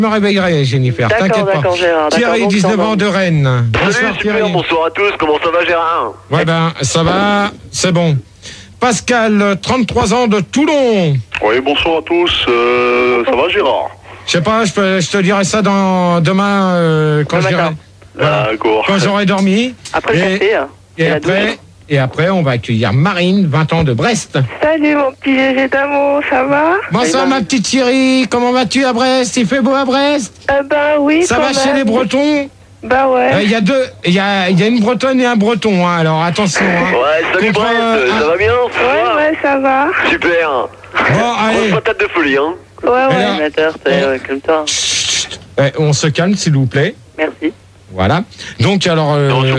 Je me réveillerai, Jennifer, t'inquiète pas. D'accord, Gérard. Thierry, 19 ans de Rennes. Salut, super, bonsoir à tous, comment ça va Gérard? Ouais ben, ça va, c'est bon. Pascal, 33 ans de Toulon. Oui, bonsoir à tous, ça va Gérard? Je sais pas, je te dirai ça demain quand quand j'aurai dormi. Après le café, Et après, on va accueillir Marine, 20 ans de Brest. Salut mon petit Gégé d'amour, ça va? Bonsoir ma petite Thierry, comment vas-tu à Brest? Il fait beau à Brest? Ben oui. Ça va chez les Bretons? Bah ouais. Il y a une Bretonne et un Breton, hein, alors attention. Hein. Ouais, salut Brest, ça va bien? Ouais, ça va. Super. Bon, allez. Grosse patate de folie, hein. Ouais. Calme-toi. On se calme, s'il vous plaît. Merci. Voilà. Donc, alors...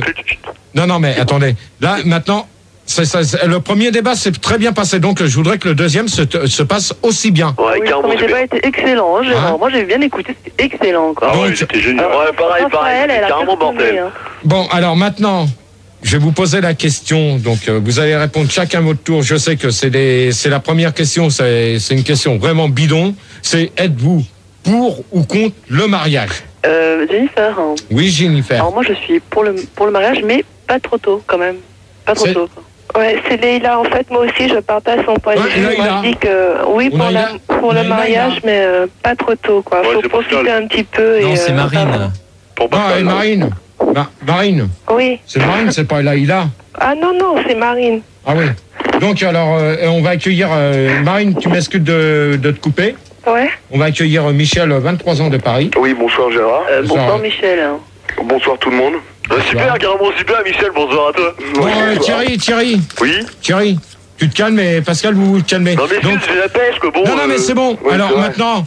Non, mais attendez. Là, maintenant, le premier débat s'est très bien passé. Donc, je voudrais que le deuxième se passe aussi bien. Ouais, Le premier débat était excellent, hein, Gérard. Moi, j'ai bien écouté, c'était excellent encore. Ah ouais, c'était génial. Ouais, pareil, elle a carrément bordel. hein. Bon, alors maintenant, je vais vous poser la question. Donc, vous allez répondre chacun votre tour. Je sais que c'est la première question. C'est une question vraiment bidon. C'est êtes-vous pour ou contre le mariage? Jennifer. Hein. Oui, Jennifer. Alors moi, je suis pour le mariage, mais pas trop tôt, quand même. Pas trop tôt. Ouais, c'est Leïla. En fait, moi aussi, je partage son point de vue. Moi, je dis que oui, pour le mariage, mais pas trop tôt, quoi. Faut profiter un petit peu. Non, c'est Marine. Marine. Marine. Oui. C'est Marine, c'est pas Leïla. Ah non, c'est Marine. Ah oui. Donc, alors, on va accueillir... Marine, tu m'excuses de te couper. Ouais. On va accueillir Michel, 23 ans de Paris. Oui, bonsoir Gérard. Bonsoir Michel. Bonsoir tout le monde. Super, carrément super Michel, bonsoir à toi. Bon, Thierry. Oui. Thierry, tu te calmes, et Pascal, vous vous calmez. Non mais donc, c'est la pêche, que bon... Non, mais c'est bon. Ouais, alors maintenant,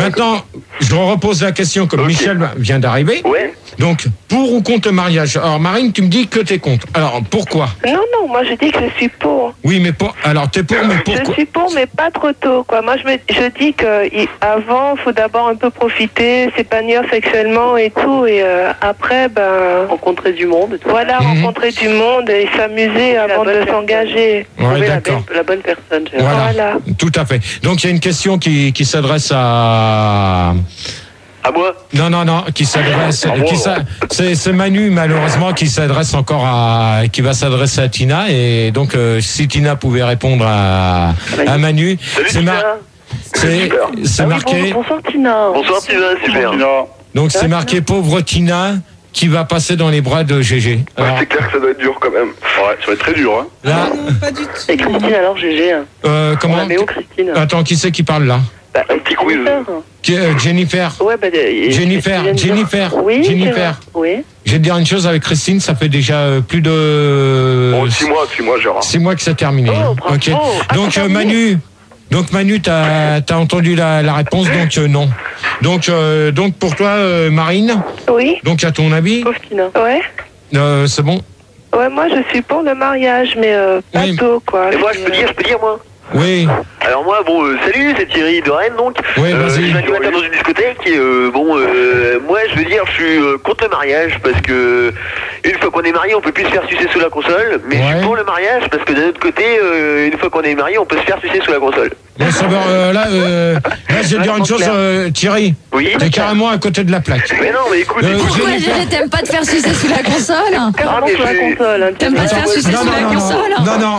je repose la question comme Michel vient d'arriver. Ouais. Donc, pour ou contre le mariage? Alors, Marine, tu me dis que t'es contre. Alors, pourquoi? Non, moi je dis que je suis pour. Oui, mais alors, t'es pour, mais pourquoi? Je suis pour, mais pas trop tôt, quoi. Moi, je dis qu'avant, il faut d'abord un peu profiter, s'épanouir sexuellement et tout, et après, rencontrer du monde. Voilà, rencontrer du monde et s'amuser avant de s'engager. Ouais, d'accord. La bonne personne, voilà, tout à fait. Donc, il y a une question qui s'adresse à moi? Non, qui s'adresse... c'est Manu, malheureusement, qui va s'adresser à Tina. Et donc, si Tina pouvait répondre à Manu... C'est marqué... Bonsoir Tina. Bonsoir Tina, super. Donc, c'est marqué pauvre Tina qui va passer dans les bras de GG. Alors, c'est clair que ça doit être dur quand même. Ouais, ça va être très dur. Hein. Là, pas du tout. Et Christine, alors GG. Comment? Christine. Attends, qui c'est qui parle là? Un petit quiz. Jennifer. Ouais, Jennifer. Oui, Jennifer. Oui. Je vais te dire une chose avec Christine, ça fait déjà plus de... 6 mois, Gérard. 6 mois que c'est terminé. Oh, bravo. Ok. Donc Manu, t'as entendu la réponse, donc non. Donc pour toi, Marine. Oui. Donc à ton avis. Pauvre Tina. Ouais. C'est bon. Ouais, moi je suis pour le mariage, mais pas tôt, quoi. Et moi, je peux dire moi. Oui. Alors moi, salut, c'est Thierry de Rennes, donc. Oui, vas-y. Je suis animateur dans une discothèque et moi, je veux dire, je suis contre le mariage parce que une fois qu'on est marié, on peut plus se faire sucer sous la console, mais je suis pour le mariage parce que d'un autre côté, une fois qu'on est marié, on peut se faire sucer sous la console. Bon, là, je vais dire une chose, Thierry. Oui. T'es carrément à côté de la plaque. Mais non, mais écoute. Pourquoi t'aimes pas te faire sucer sous la console? Carrément sous la console. T'aimes pas te faire sucer sous la console? Non.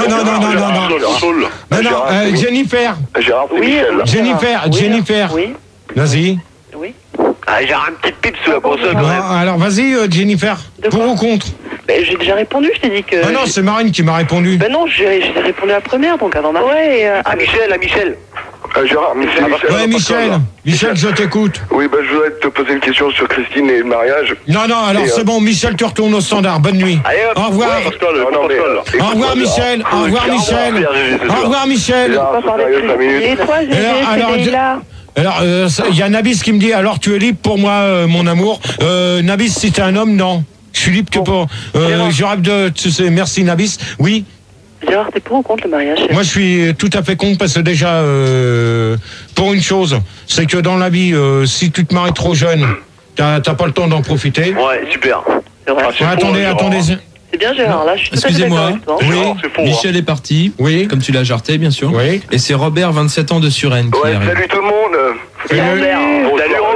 Jennifer. Gérard, c'est Michel. Jennifer. Oui. Vas-y. Oui. Ah, j'ai un petit pipe sous la console. Alors vas-y, Jennifer. Pour ou contre? J'ai déjà répondu, je t'ai dit que... Ah non, c'est Marine qui m'a répondu. Non, j'ai répondu à la première, donc avant Marine. Ouais. Michel. Gérard, Michel, je t'écoute. Oui, je voudrais te poser une question sur Christine et le mariage. Non, alors c'est bon, Michel, tu retournes au standard. Bonne nuit. Allez, au revoir. Au revoir, Michel. Au revoir, Michel. Au revoir, Michel. Et toi, GG, là. Alors, il y a Nabis qui me dit, alors tu es libre pour moi, mon amour. Nabis, si t'es un homme, non. Je suis libre que pour... je rêve de... Tu sais, merci Nabis. Oui. Gérard, t'es pour ou contre le mariage? Moi, je suis tout à fait contre parce que déjà, pour une chose, c'est que dans la vie, si tu te maries trop jeune, t'as pas le temps d'en profiter. Ouais, super. C'est vrai. Attendez. C'est bien Gérard, là, je suis tout à fait Excusez-moi, d'accord avec toi. Oui. Michel est parti, comme tu l'as jarté, bien sûr. Oui. Et c'est Robert, 27 ans de Suresnes, qui arrive. Salut tout le monde. Salut. Salut Robert.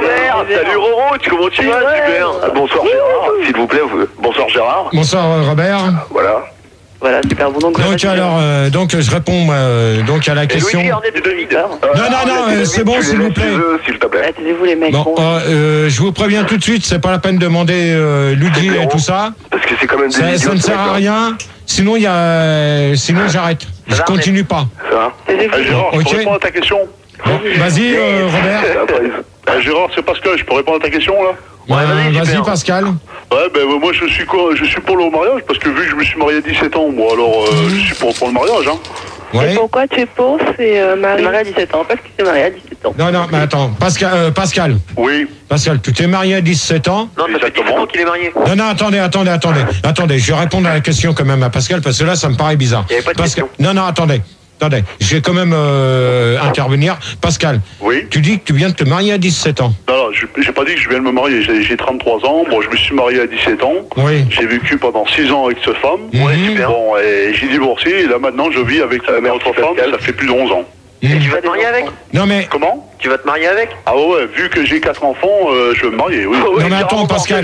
Salut Roro, comment tu vas? Super. Bonsoir Gérard, s'il vous plaît. Bonsoir Gérard. Bonsoir Robert. Voilà, super. Bon, donc alors, je réponds donc à la question. Louis Garnet de David. Non, c'est bon, s'il vous plaît. S'il te plaît. Attendez-vous les mecs. Bon, je vous préviens tout de suite, c'est pas la peine de demander Luigi et tout ça. Parce que c'est quand même des idiots. Ça ne sert à rien. Sinon, sinon j'arrête. Je continue pas. Gérard, je peux répondre à ta question? Vas-y, Robert. Gérard, c'est Pascal, je peux répondre à ta question là? Vas-y, Pascal. Ouais, moi je suis pour le mariage, parce que vu que je me suis marié à 17 ans, moi alors je suis pour le mariage. Hein. Et pourquoi tu es pour? C'est marié à 17 ans, parce que tu es marié à 17 ans. Non, mais attends, Pascal. Oui. Pascal, tu t'es marié à 17 ans? Non, ça fait 17 ans qu'il est marié. Non, attendez, je vais répondre à la question quand même à Pascal, parce que là, ça me paraît bizarre. Il n'y avait pas de question. Non, attendez, je vais quand même intervenir. Pascal, oui. Tu dis que tu viens de te marier à 17 ans. Non, j'ai pas dit que je viens de me marier, j'ai 33 ans, bon, je me suis marié à 17 ans, oui. J'ai vécu pendant 6 ans avec cette femme, bon, et j'ai divorcé, et là maintenant je vis avec une autre femme, ça fait plus de 11 ans. Et tu vas te marier avec? Non mais... Comment? Tu vas te marier avec? Ah ouais, vu que j'ai 4 enfants, je vais me marier, oui. Non mais attends, Pascal.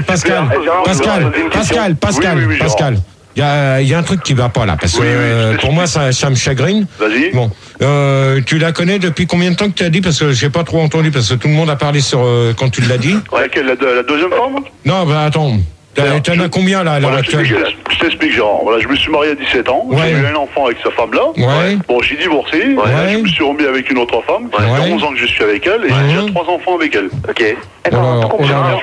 Il y a un truc qui va pas là, parce que pour moi ça me chagrine. Vas-y. Bon, tu la connais depuis combien de temps que tu as dit? Parce que j'ai pas trop entendu, parce que tout le monde a parlé sur quand tu l'as dit. Laquelle, la deuxième femme? Non, attends. T'en as combien là à l'heure actuelle? Je t'explique, Gérard. Voilà, je me suis marié à 17 ans. J'ai eu un enfant avec sa femme-là. Bon, j'ai divorcé. Je me suis remis avec une autre femme. Ça fait 11 ans que je suis avec elle et j'ai déjà 3 enfants avec elle. Ok. Oh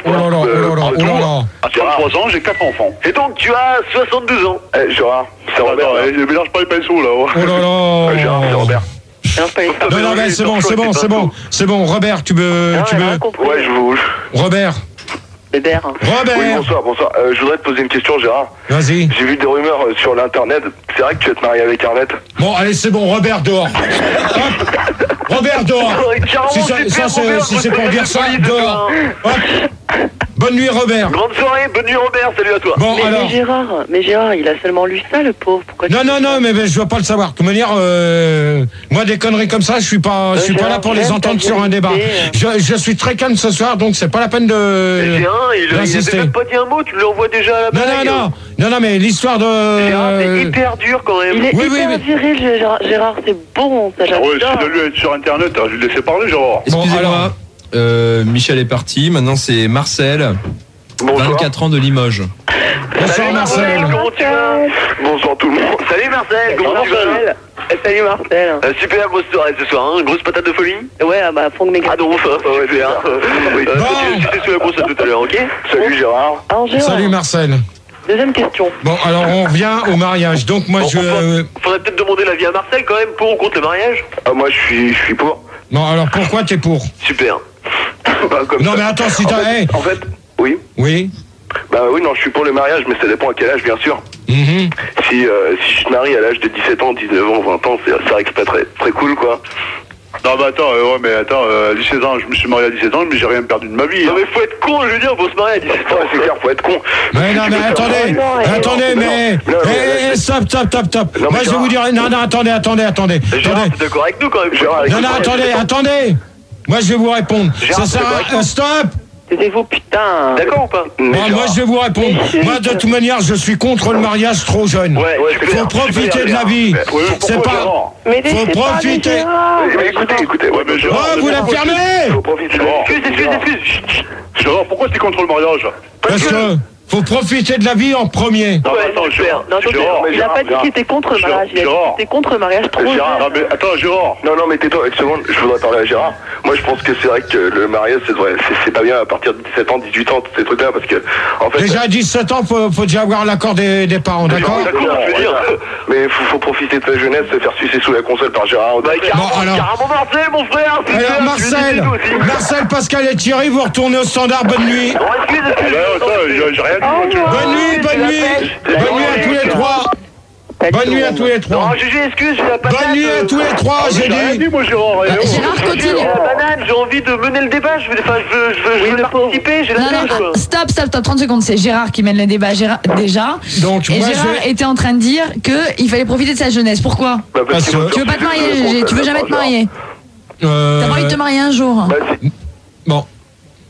là là. À 33 ans, j'ai 4 enfants. Et donc, tu as 62 ans. Gérard, c'est Robert. Je mélange pas les pinceaux là. Oh là là. Gérard, c'est Robert. Non, mais c'est bon. Robert, tu veux... Ouais, je vous... Robert. Robert. Oui, bonsoir. Je voudrais te poser une question, Gérard. Vas-y. J'ai vu des rumeurs sur l'internet. C'est vrai que tu vas te marier avec Arnett? Bon, allez, c'est bon, Robert dehors. Hop. Robert dehors. Si c'est pour dire ça, dehors. Hop. Bonne nuit, Robert. Grande soirée, bonne nuit, Robert. Salut à toi. Bon, alors. Mais Gérard, il a seulement lu ça, le pauvre. Pourquoi Non, mais je veux pas le savoir. De toute manière, moi, des conneries comme ça, je suis pas là pour les entendre sur un débat. Je suis très calme ce soir, donc c'est pas la peine de. Il avait même pas dit un mot, tu l'envoies déjà à la blague. Non, mais l'histoire de... Gérard, c'est hyper dur quand même. Il est hyper viril, Gérard, c'est bon, ça j'adore. Ouais, si de lui être sur internet, je lui laissais parler, Gérard. Excusez-moi, Michel est parti, maintenant c'est Marcel, 24 ans de Limoges. Bonsoir Marcel. Comment tu vas? Bonsoir tout le monde. Salut Marcel, comment tu vas? Salut Marcel. Super grosse soirée ce soir, grosse patate de folie. Ouais, fond de mes gars. Ah non, ouais, bien. Tu sous la grosse tout à l'heure, ok? Salut Gérard. Salut Marcel. Deuxième question. Bon, alors on revient au mariage. Donc moi faudrait peut-être demander l'avis à Marcel quand même, pour ou contre le mariage? Moi je suis pour. Non, alors pourquoi t'es pour? Super. Non mais attends, si t'as... En fait, oui. Oui. Oui, non, je suis pour le mariage, mais ça dépend à quel âge, bien sûr. Si je te marie à l'âge de 17 ans, 19 ans, 20 ans, ça risque pas très, très cool, quoi. Non, mais attends, à 17 ans, je me suis marié à 17 ans, mais j'ai rien perdu de ma vie. Non, mais faut être con, je veux dire, faut se marier à 17 ans. Ouais, c'est clair, faut être con. Mais non, mais attendez, mais... Stop. Moi, je vais vous dire... Non, attendez. Gérard, t'es d'accord avec nous, quand même. Non, attendez. Moi, je vais vous répondre. Ça sert à... Stop. Taisez-vous, putain. D'accord ou pas? Moi, je vais vous répondre. Moi, de toute manière, je suis contre le mariage trop jeune. Faut profiter de la vie. C'est pas... Faut profiter. Écoutez. Vous la fermez. Faut profiter. Excuse. Gérard, pourquoi t'es contre le mariage? Parce que... Faut profiter de la vie en premier. Non, attends, Gérard. Il a pas dit qu'il était contre le mariage. Il a dit qu'il était contre le mariage trop jeune. Non, mais attends, Gérard. Non, mais tais-toi une seconde. Je voudrais parler à Gérard. Moi, je pense que c'est vrai que le mariage, c'est pas bien à partir de 17 ans, 18 ans, tous ces trucs-là, parce que, en fait. Déjà à 17 ans, faut déjà avoir l'accord des parents, d'accord? D'accord, je veux dire. Mais faut profiter de sa jeunesse, se faire sucer sous la console par Gérard. Carrément Marcel, mon frère. Alors, Marcel, Pascal et Thierry, vous retournez au standard. Bonne nuit. Non, excuse. J'ai rien dit. Bonne nuit à tous les trois. Bonne nuit à tous les trois. Non, Gégé, excuse, j'ai la banane. Bonne nuit à tous les trois, j'ai dit. Moi, Gérard, Gérard, continue. J'ai la banane, j'ai envie de mener le débat. Je veux participer, j'ai la tâche. Stop, 30 secondes. C'est Gérard qui mène le débat déjà. Donc, et Gérard était en train de dire qu'il fallait profiter de sa jeunesse. Pourquoi? Tu veux pas te marier, Gégé? Tu veux jamais te marier? T'as pas envie de te marier un jour? Bon.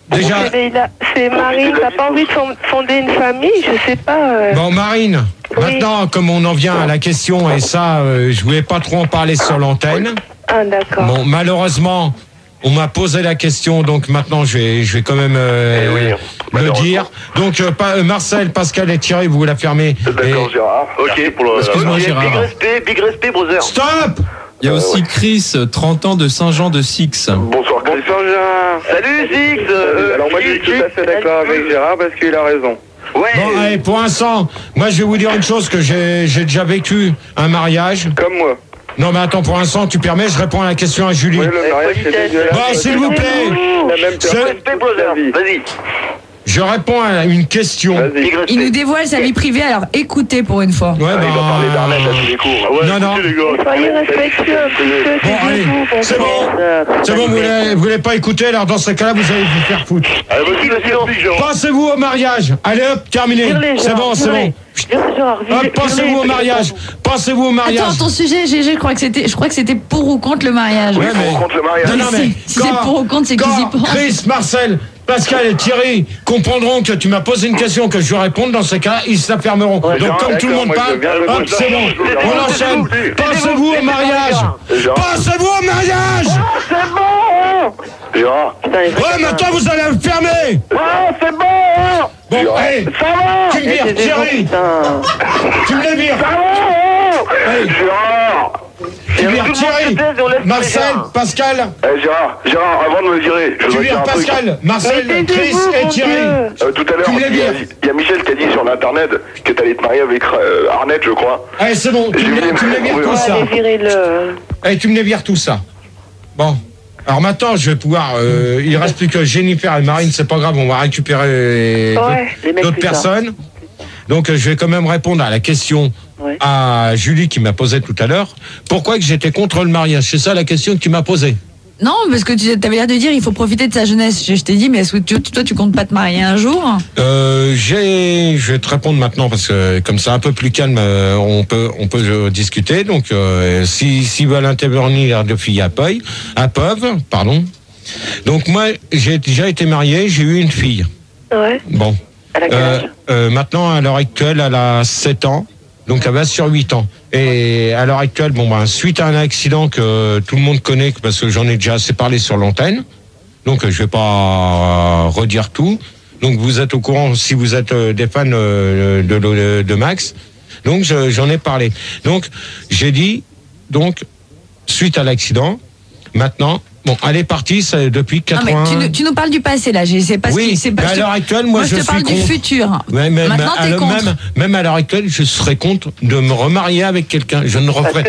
déjà. C'est Marine, t'as pas envie de fonder une famille, je sais pas. Bon, Marine, maintenant, comme on en vient à la question, et ça, je voulais pas trop en parler sur l'antenne. Ah, d'accord. Bon, malheureusement, on m'a posé la question, donc maintenant, je vais quand même le dire. Donc, Marcel, Pascal et Thierry, vous la fermez. D'accord, Gérard. Ok, pour le... Excuse-moi, Gérard. Big respect, brother. Stop! Il y a aussi Chris, 30 ans de Saint-Jean de Six. Bonsoir, Chris. Bonsoir Gérard. Salut, Six. Alors moi, je suis tout à fait d'accord avec Gérard parce qu'il a raison. Ouais. Bon, allez, pour l'instant, moi, je vais vous dire une chose, que j'ai déjà vécu un mariage. Comme moi. Non, mais attends, pour l'instant, tu permets, je réponds à la question à Julie. Oui, le mariage, c'est dégueulasse. Bon, s'il vous plaît. La même personne. Respect, brother. Vas-y. Je réponds à une question. Il nous dévoile sa vie privée, alors écoutez pour une fois. Ouais, Il va parler d'Arnett à tous les cours. Ouais, non, non. écoutez, les gars. Soyez respectueux un petit peu. Bon, allez, c'est bon. C'est bon, vous voulez pas écouter, alors dans ce cas-là, vous allez vous faire foutre. Allez, vas-y, explique, Gérard. Passez-vous au mariage. Allez hop, terminé. C'est bon, c'est bon. Hop, passez-vous au mariage. Passez-vous au mariage. Attends, ton sujet, GG, je crois que c'était pour ou contre le mariage. Oui, Ouais, mais- pour contre le mariage. Non, non, mais Si c'est pour ou contre, c'est qu'ils y pensent. Chris, Marcel, Pascal et Thierry comprendront que tu m'as posé une question, que je réponde, dans ce cas, ils s'affirmeront. Donc, comme tout le monde parle, hop, c'est bon. On enchaîne. Passez-vous au mariage. Passez-vous au mariage. Gérard. Ouais, maintenant, vous allez le fermer. c'est bon. Bon, allez, tu me vires, Thierry. Tu me les vires. Allez, Gérard. tu vires Thierry, Marcel, Pascal. Gérard, avant de me virer, je Tu dois dire vires un truc. Pascal, Marcel, Chris et Thierry. Tout à l'heure, Tu me les vires. il y a Michel qui a dit sur l'internet que t'allais te marier avec Arnett, je crois. Allez, c'est bon, tu me les vires tout ça. Allez, virez-le. Allez, tu me les vires tout ça. Bon. Alors maintenant, je vais pouvoir. Il reste plus que Jennifer et Marine, c'est pas grave, on va récupérer d'autres personnes. Donc, je vais quand même répondre à la question à Julie qui m'a posée tout à l'heure. Pourquoi que j'étais contre le mariage? C'est ça la question que tu m'as posée. Non, parce que tu avais l'air de dire il faut profiter de sa jeunesse. Je t'ai dit, mais est-ce que toi, tu comptes pas te marier un jour? Je vais te répondre maintenant parce que comme c'est un peu plus calme, on peut discuter. Donc, si veulent intervenir de filles à peuvent, pardon. Donc moi, j'ai déjà été marié, j'ai eu une fille. Ouais. Bon. Elle a quel âge Maintenant, à l'heure actuelle, elle a 7 ans. Donc, elle va sur 8 ans. Et à l'heure actuelle, suite à un accident que tout le monde connaît, parce que j'en ai déjà assez parlé sur l'antenne, donc je vais pas redire tout. Donc, vous êtes au courant si vous êtes des fans de Max. Donc, j'en ai parlé. Donc, j'ai dit, suite à l'accident, maintenant, elle est partie, c'est depuis 80... Non, mais tu nous parles du passé, là. Je sais pas ce qui... mais à l'heure actuelle, moi, je te parle du futur. Ouais, maintenant, t'es contre. Même à l'heure actuelle, je serais contre de me remarier avec quelqu'un. Je ne referai...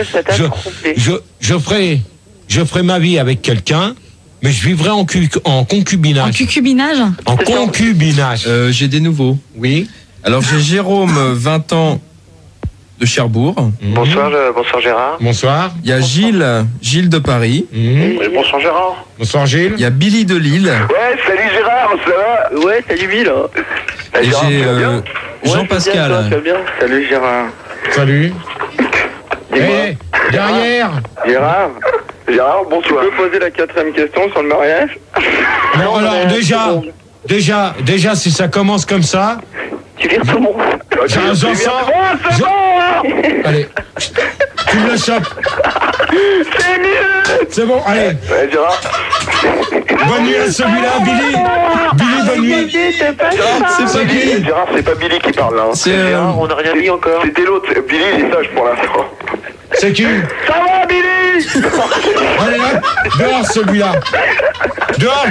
Je ferai ma vie avec quelqu'un, mais je vivrai en concubinage. En concubinage? En concubinage. J'ai des nouveaux. Oui. Alors, j'ai Jérôme, 20 ans, de Cherbourg. Bonsoir Gérard. Bonsoir. Il y a Gilles de Paris. Oui, bonsoir Gérard. Bonsoir Gilles. Il y a Billy de Lille. Ouais, salut Gérard, ça va? Ouais, salut Bill. Et j'ai Jean-Pascal. Salut Gérard. Salut. Hey, derrière. Gérard, bonsoir. tu peux poser la 4e question sur le mariage? Non, alors déjà, si ça commence comme ça... Tu vires tout le monde. J'en sens. Allez, tu me le chopes. C'est mieux. C'est bon, allez. Ouais, Gérard. Bonne nuit à celui-là, Billy. Billy, bonne nuit. C'est pas ça. C'est pas Billy. Gérard, c'est pas Billy qui parle là. C'est On n'a rien mis encore. C'était l'autre. Billy, il est sage pour l'instant. C'est qui? Ça va, Billy? Allez, là, dehors celui-là. Dehors.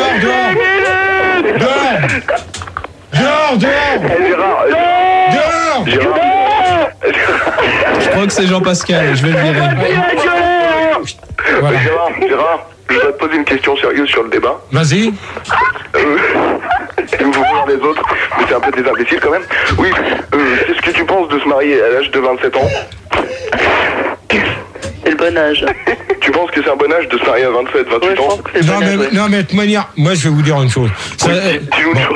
Je crois que c'est Jean-Pascal, je vais le virer. Voilà. Gérard, je voudrais te poser une question sérieuse sur le débat. Vas-y. Vous regardez les autres, mais c'est un peu des imbéciles quand même. Oui, qu'est-ce que tu penses de se marier à l'âge de 27 ans? C'est le bon âge. Tu penses que c'est un bon âge de se marier à 27, 28 ans? Non, mais de toute manière, moi je vais vous dire une chose. Dis-nous une chose.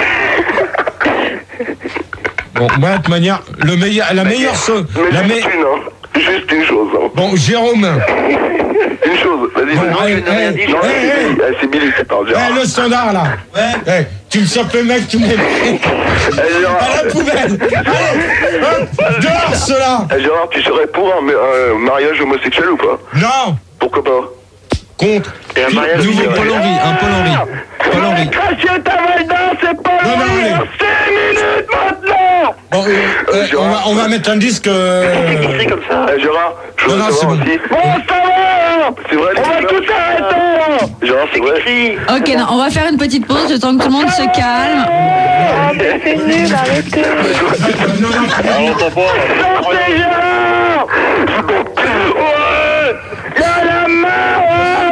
Bon, moi de toute manière, la meilleure chose. Juste une chose. Hein. Bon, Jérôme. une chose. Vas-y, c'est Billy qui parle. Le standard, là. Ouais. Tu me chopes le mec, tu me mets à la poubelle. Allez, hop, dehors, cela. Gérard, tu serais pour un mariage homosexuel ou pas? Non. Pourquoi pas? Contre. Et un mariage nouveau Paul-Henri, un Paul-Henri. Paul-Henri. Cracher ta Valda, c'est pas Non, 6 minutes maintenant. Bon, on va mettre un disque. C'est comme ça. Gérard, je veux savoir bon. aussi. Bon, ça va. C'est vrai, on va tout arrêter. Gérard, c'est vrai. Ok, non, on va faire une petite pause, le temps que tout le monde se calme. Ah, mais c'est nul, arrêtez. On l'entend pas. Sortez, Gérard. Ouais. Y'a la main.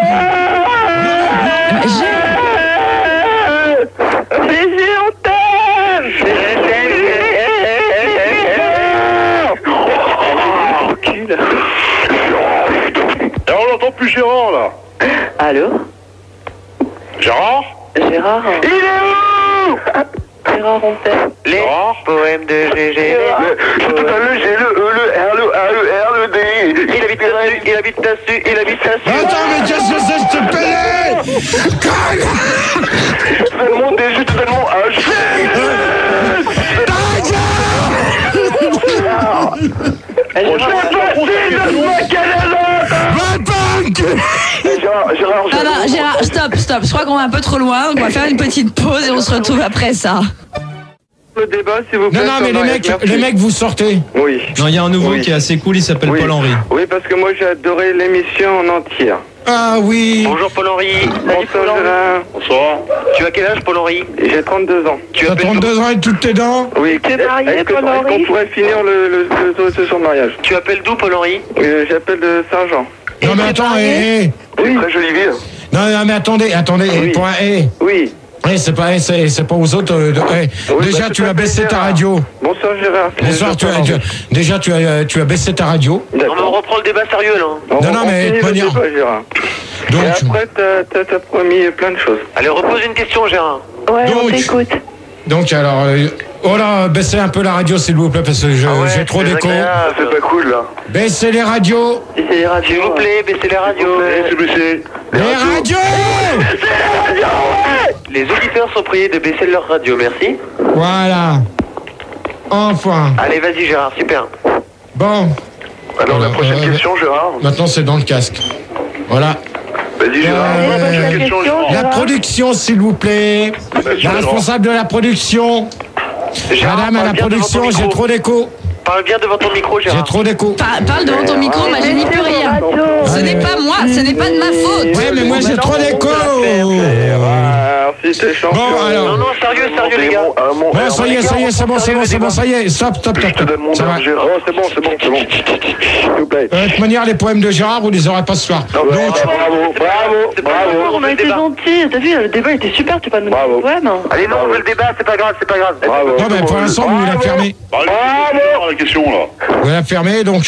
Gégé, on t'aime. On l'entend plus Gérard là. Allô? Gérard? Gérard? Il est où? Gérard, on t'aime. Les poèmes de GG. J'ai tout à l'heure, j'ai le D. Il habite là-dessus, il habite là-dessus, il habite là-dessus. Attends, mais qu'est-ce que c'est, je te paye? Totalement DG, totalement H. Gérard, stop. Je crois qu'on va un peu trop loin. On va faire une petite pause et on se retrouve après ça. Le débat, s'il vous plaît. Non, mais les mecs, vous sortez. Oui. Non, il y a un nouveau qui est assez cool, il s'appelle Paul-Henri. Oui, parce que moi j'ai adoré l'émission en entière. Ah oui. Bonjour Paul-Henri. Bonsoir, Gérard. Bonsoir. Tu as quel âge Paul-Henri? J'ai 32 ans. Tu as 32 ans et toutes tes dents? Oui. Tu es marié, Est-ce Paul-Henri? qu'on pourrait finir le mariage? Tu appelles d'où Paul-Henri? J'appelle de Saint-Jean. Non, mais attends, Oui, très jolie ville. Non, mais attendez, Oui. point Oui. c'est pas aux autres. Déjà, c'est tu pas as baissé ta Gérard. radio. Bonsoir, Gérard. Bonsoir, tu as baissé ta radio. Non, mais on reprend le débat sérieux là. Non, mais de manière. Gérard. Donc, Et après, t'as promis plein de choses. Allez, repose une question Gérard. Ouais, on Donc- t'écoute. donc alors, baissez un peu la radio s'il vous plaît parce que j'ai trop d'écho. C'est pas cool là. Baissez les radios. Baissez les radios. S'il vous plaît, baissez les radios. baissé. Les radios. Les auditeurs sont priés de baisser leur radio, merci. Voilà. Enfin. Allez, vas-y Gérard, super. Bon. Alors la prochaine question, Gérard. Maintenant, c'est dans le casque. Voilà. Vas-y, Gérard. la Prochaine question, Gérard. La production, s'il vous plaît. La responsable de la production. Gérard, Madame à parle la bien devant production, ton j'ai micro. trop d'écho. Parle bien devant ton micro, J'ai Gérard. trop d'écho. Parle devant ton micro, moi je n'y peux rien. Ce n'est pas moi, ce n'est pas de ma faute. Ouais, mais moi j'ai trop d'écho. Si t'es champion. Bon, alors. Non, sérieux les gars. Bon, ça y est, c'est bon, ça y est. Stop. Je te donne mon Ça va. nom, Gérard. Oh, c'est bon. S'il vous plaît. De toute manière, les poèmes de Gérard, vous les aurez pas ce soir. Donc, C'est pas le On a été gentils. T'as vu, le débat était super. Tu vas nous dire Bravo. le poème. Allez, non, on veut le débat, c'est pas grave. Bravo. Non, mais pour l'instant, vous la fermez. La question là. Vous la fermez, donc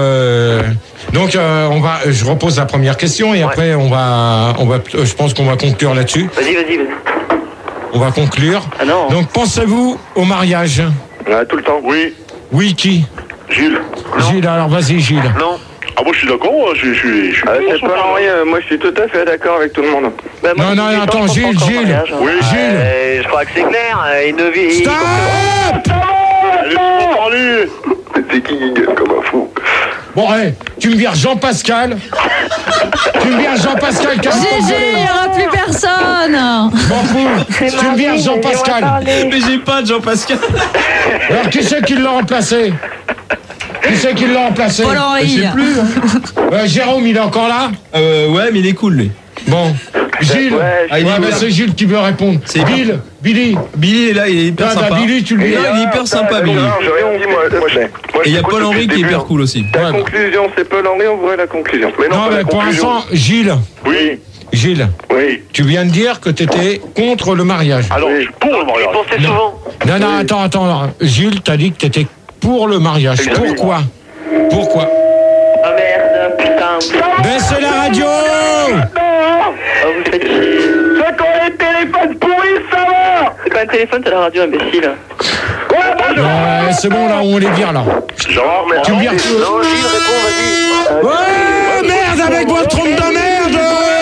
je repose la première question et après je pense qu'on va conclure là-dessus. Vas-y. On va conclure. Ah non. Donc, pensez-vous au mariage? Tout le temps. Oui. Oui, qui? Gilles. Gilles, alors vas-y, Gilles. Non. Ah, moi je suis d'accord, je suis. C'est pas Henri, moi je suis tout à fait d'accord avec tout le monde. Bah, moi, Non, je suis attends, pas Gilles, encore Gilles. mariage, hein. Oui. Gilles. Je crois que c'est clair. Une vie. Stop! Laisse-moi parler. T'es qui gueule comme un fou. Bon, allez, tu me vires Jean-Pascal. Tu me vires Jean-Pascal. GG, il n'y aura plus personne. M'en fous. Tu me vires Jean-Pascal. Mais j'ai pas de Jean-Pascal. Alors, qui c'est qui l'a remplacé? Paul-Henri. Je sais plus. Hein. Jérôme, il est encore là? Ouais, mais il est cool, lui. Bon. Gilles. il est C'est Gilles qui veut répondre. C'est Billy. Billy est là, il est hyper Ah, sympa. bah, Billy, tu le Il dis. est hyper sympa, Billy. J'ai rien dit, moi. Et il y a Paul-Henri qui est hyper cool aussi. La conclusion, c'est Paul Henri, on voudrait la conclusion. Mais non, Non, pas mais la pour conclusion. l'instant, Gilles. Oui. Gilles, Oui. tu viens de dire que tu étais contre le mariage. Alors, je suis pour le J'y mariage. pensais souvent. Non, attends. Gilles, t'as dit que tu étais pour le mariage. Exactement. Pourquoi? Ah merde, putain. Baissez la radio! Oh, vous faites chier. C'est quand les téléphones pourris, ça va. C'est pas un téléphone, c'est la radio, imbécile. Ouais, c'est bon, là, on les vire, là. Gérard, mais. Tu me vires tout. Non, Gilles, réponds, vas-y. Ouais, merde! avec votre trompe de merde.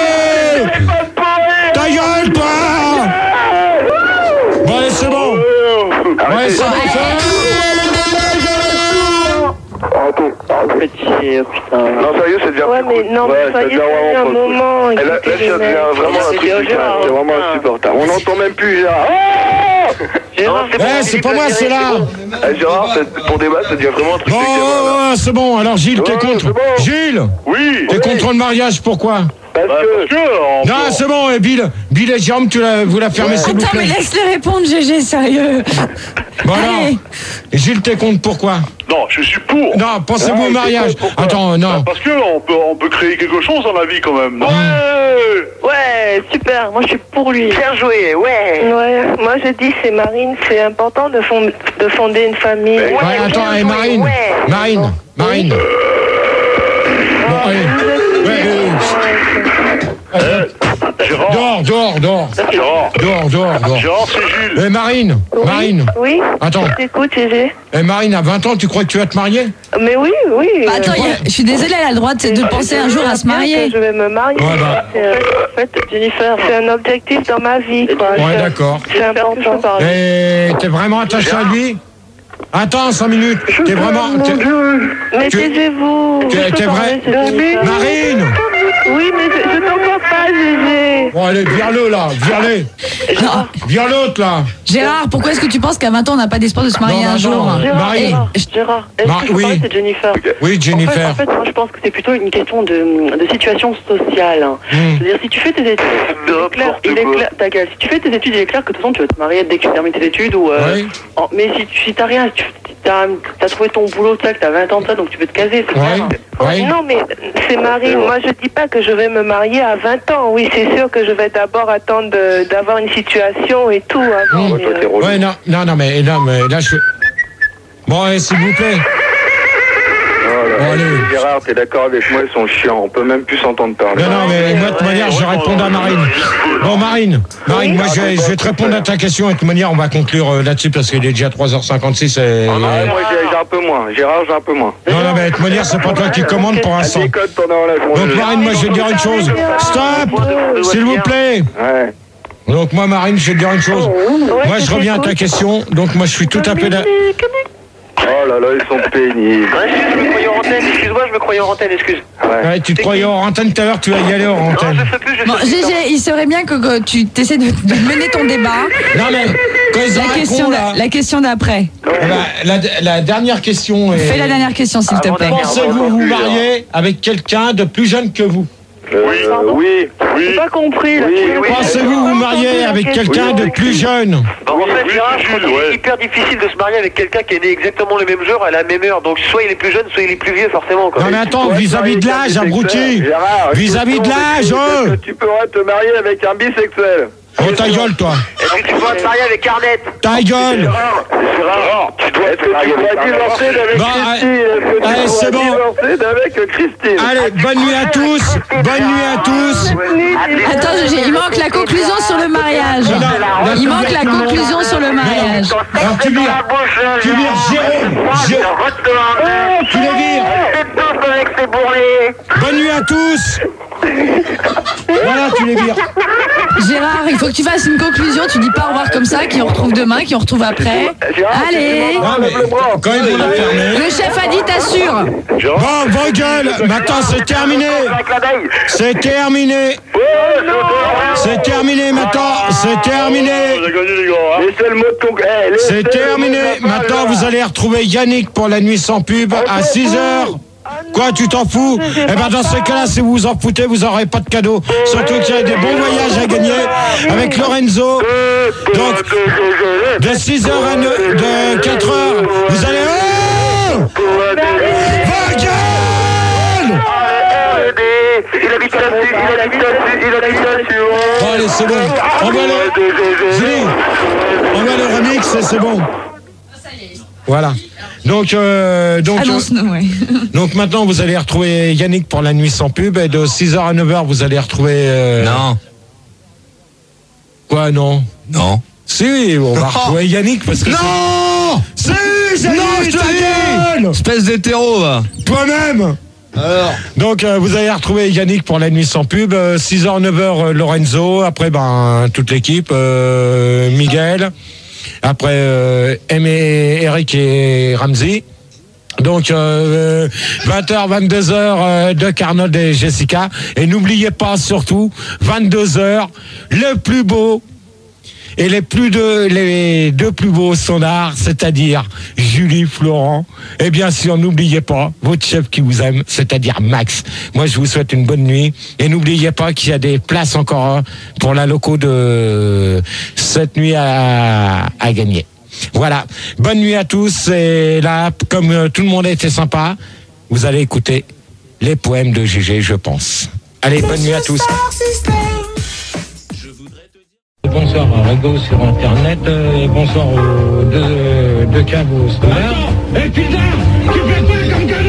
Ta gueule, toi. Bon, allez, c'est bon. Ouais, ça va faire. Putain. Non, sérieux, c'est déjà. Ouais, mais non, mais ça y est, c'est un moment. Là, ça devient vraiment un truc. C'est vraiment insupportable. On n'entend même plus Gérard. Gérard, c'est pas moi, c'est là. Gérard, ton débat, ça devient vraiment un truc. Oh, c'est bon. Alors, Gilles, t'es contre. Gilles. Oui. T'es contre le mariage, pourquoi? Parce que. Non, c'est bon, Bill et Jérôme, vous la fermez, s'il vous Attends, plaît. mais laisse-les répondre, GG, sérieux. Voilà. Allez. Et Gilles, t'es contre, pourquoi? Non, je suis pour. Non, pensez-vous au mariage. Attends, non. Parce que on peut créer quelque chose dans la vie quand même. Ouais, super. Moi, je suis pour lui. Bien joué, ouais. Ouais, moi, je dis, c'est Marine, c'est important de fonder une famille. Ouais, attends, et Marine. Marine. Bon, allez. Dehors. Gérard, c'est Jules. Marine. Oui. Attends. Je t'écoute, GG. Marine, à 20 ans, tu crois que tu vas te marier? Mais oui. Bah, attends, je suis désolée, elle a le droit de penser un jour à se marier. Je vais me marier. Voilà. En fait, Jennifer, c'est un objectif dans ma vie, quoi. Ouais, d'accord. C'est important. Et t'es vraiment attaché à lui? Attends, 5 minutes. T'es vraiment... Mais taisez-vous. T'es vrai? Marine! Oui, mais je t'entends pas, GG. Bon, allez, vire-le, là. Vire l'autre, là. Gérard, pourquoi est-ce que tu penses qu'à 20 ans, on n'a pas d'espoir de se marier un jour? Gérard, est-ce que je oui. parle, c'est Jennifer? Oui, Jennifer. En fait, moi, je pense que c'est plutôt une question de situation sociale. C'est-à-dire, si tu fais tes études, il est clair, ta gueule, si tu fais tes études, il est clair que de toute façon, tu vas te marier dès que tu termines tes études. Ou, mais si t'as rien, t'as trouvé ton boulot, tu sais, que t'as 20 ans de ça, donc tu veux te caser, c'est clair. Non, mais c'est Marine. Moi, je dis pas que je vais me marier à 20 ans. Oui, c'est sûr que je vais d'abord attendre d'avoir une situation et tout avant. Ouais, non, mais là, je... Bon, allez, s'il vous plaît. Allez. Gérard, t'es d'accord avec moi, ils sont chiants. On peut même plus s'entendre parler. Non, mais moi, de toute manière, je réponds à Marine. Bon, Marine, moi, je vais te répondre à ta question. Et de toute manière, on va conclure là-dessus parce qu'il est déjà 3h56. Moi, j'ai un peu moins. Gérard, j'ai un peu moins. Non, mais de toute manière, c'est pas toi qui commande pour l'instant. Donc, Marine, moi, je vais te dire une chose. Stop, s'il vous plaît. Ouais. Donc, moi, Marine, je vais te dire une chose. Moi, je reviens à ta question. Donc, moi, je suis tout à fait... Oh là là, ils sont pénibles. Je me croyais en antenne, excuse-moi, excuse. Ouais, tu te croyais hors antenne tout à l'heure, tu vas y aller hors antenne. Non, je sais plus. Bon, GG, il serait bien que tu essaies de mener ton débat. Non, mais quand ils la question d'après. La dernière question est... Fais la dernière question, s'il te plaît. Pensez-vous vous marier avec quelqu'un de plus jeune que vous? Oui. J'ai pas compris. Pensez-vous vous marier avec quelqu'un de plus jeune? En fait, Gérard, je trouve que c'est hyper difficile de se marier avec quelqu'un qui est né exactement le même jour à la même heure. Donc soit il est plus jeune, soit il est plus vieux, forcément. Non mais attends, vis-à-vis de l'âge, abruti. Vis-à-vis de l'âge, tu pourras te marier avec un bisexuel. Oh ta gueule, toi. Est-ce que tu pourras te marier avec Arnett? Ta gueule. Gérard, tu dois te marier avec Christine. Allez, bonne nuit à tous. Attends, il manque la conclusion sur le mariage. Il manque la conclusion sur le mariage. Alors tu vires Jérôme. Tu les vires. Bonne nuit à tous. Voilà, tu les vires. Gérard, il faut que tu fasses une conclusion. Tu dis pas au revoir comme ça, qui on retrouve demain, qui on retrouve après. Allez. Quand même, on l'a fermé. Le chef a dit t'assures. Bon, vos gueules. Maintenant, c'est terminé. C'est terminé maintenant. C'est terminé. C'est terminé. Maintenant, vous allez retrouver Yannick pour la nuit sans pub à 6h. Quoi, tu t'en fous? Eh ben dans ces cas-là, si vous vous en foutez, vous n'aurez pas de cadeau. Surtout qu'il y a des bons voyages à gagner avec Lorenzo. Donc, de 6h de 4h, vous allez... Oh, va gueule! Il habite là-dessus. Bon, allez, c'est bon. On va le remix et c'est bon. Voilà. Donc maintenant, vous allez retrouver Yannick pour la nuit sans pub. Et de 6h à 9h, vous allez retrouver... Non. Quoi, non? Non. Si, on va retrouver Yannick parce que... Non! Si, Yannick, ta gueule! Espèce d'hétéro, va. Toi-même! Alors. Donc vous allez retrouver Yannick pour la nuit sans pub. 6h, 9h, Lorenzo. Après, toute l'équipe. Miguel. Après, Eric et Ramsey. Donc 20h, 22h de Carnot et Jessica. Et n'oubliez pas surtout 22h, le plus beau et les deux plus beaux standards, c'est-à-dire Julie, Florent. Et bien sûr, n'oubliez pas votre chef qui vous aime, c'est-à-dire Max. Moi, je vous souhaite une bonne nuit. Et n'oubliez pas qu'il y a des places encore pour la loco de cette nuit à gagner. Voilà. Bonne nuit à tous. Et là, comme tout le monde a été sympa, vous allez écouter les poèmes de Gégé, je pense. Allez, bonne nuit à tous. Bonsoir à Rego sur Internet, bonsoir aux deux câbles au standard. Et putain, tu fais pas comme